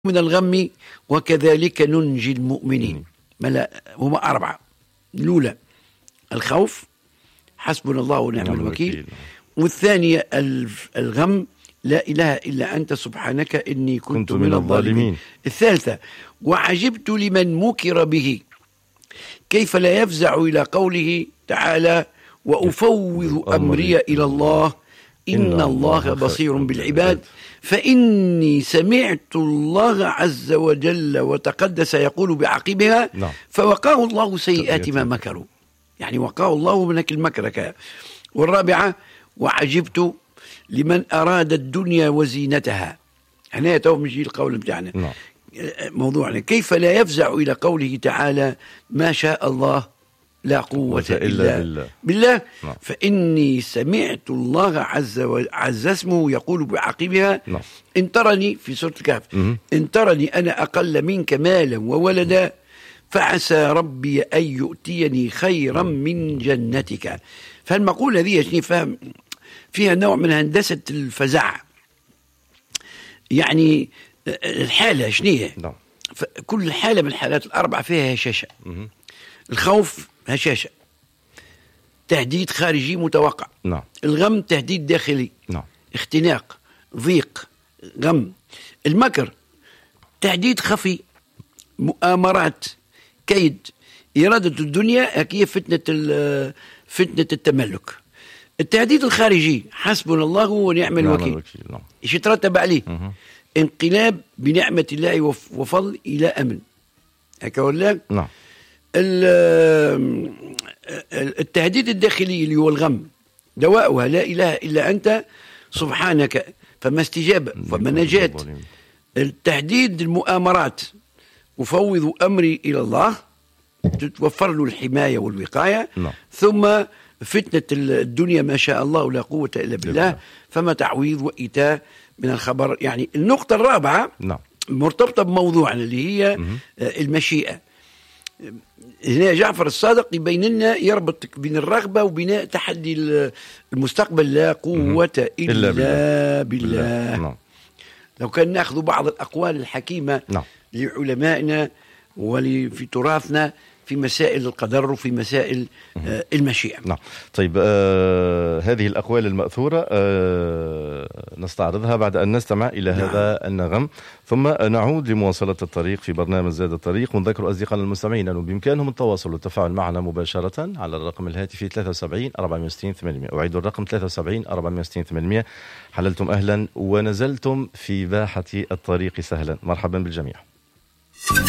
من الغم وكذلك ننجي المؤمنين. هما 4. الأولى الخوف، حسبنا الله ونعم الوكيل. والثانية الغم، لا إله إلا أنت سبحانك إني كنت من الظالمين. الثالثة وعجبت لمن مكر به كيف لا يفزع إلى قوله تعالى وأفوض أمري إلى الله إن الله بصير بالعباد فإني سمعت الله عز وجل وتقدس يقول بعقبها فوقاه الله سيئات ما مكروا، يعني وقاه الله منك المكر. والرابعة وعجبت لمن أراد الدنيا وزينتها، هنا توم يجي القول بتاعنا موضوعنا كيف لا يفزع إلى قوله تعالى ما شاء الله لا قوة إلا بالله فإني سمعت الله عز اسمه يقول بعقبها إن ترني في سورة الكهف إن ترني أنا أقل منك مالا وولدا فعسى ربي أن يؤتيني خيرا من جنتك. فالمقولة هذه فهم فيها نوع من هندسة الفزع، يعني الحالة شنية كل حالة من الحالات الأربعة فيها هشاشة. الخوف هشاشة، تهديد خارجي متوقع. الغم تهديد داخلي. اختناق، ضيق، غم. المكر تهديد خفي، مؤامرات، كيد، إرادة الدنيا، هي فتنة التملك. التهديد الخارجي حسبنا الله ونعم الوكيل، ايش يترتب عليه؟ انقلاب بنعمة الله وفضل إلى أمن، هكا ولا؟ التهديد الداخلي اللي هو الغم دواؤها لا إله إلا أنت سبحانك فما استجابة فما نجاة. التهديد المؤامرات أفوض أمري إلى الله تتوفر له الحماية والوقاية. ثم فتنة الدنيا ما شاء الله لا قوة إلا بالله فما تعويض وإيتاء من الخبر. يعني النقطة الرابعة مرتبطة بموضوعنا اللي هي المشيئة. هنا جعفر الصادق يبين لنا يربط بين الرغبة وبين تحدي المستقبل لا قوة إلا بالله. لو كان نأخذ بعض الأقوال الحكيمة لعلمائنا وفي تراثنا في مسائل القدر وفي مسائل المشيئة. طيب هذه الأقوال المأثورة نستعرضها بعد أن نستمع إلى هذا النغم، ثم نعود لمواصلة الطريق في برنامج زاد الطريق. ونذكر أصدقائنا المستمعين أنه بإمكانهم التواصل والتفاعل معنا مباشرة على الرقم الهاتفي 73 460 800. أعيد الرقم 73 460 800. حللتم أهلا ونزلتم في باحة الطريق سهلا، مرحبا بالجميع.